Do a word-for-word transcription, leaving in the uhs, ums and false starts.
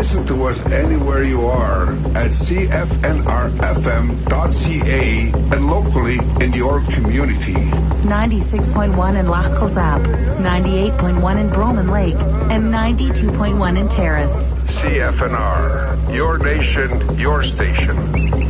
listen to us anywhere you are at c f n r f m dot c a and locally in your community. ninety-six point one in Loch Kilzap, ninety-eight point one in Broman Lake, and ninety-two point one in Terrace. C F N R, your nation, your station.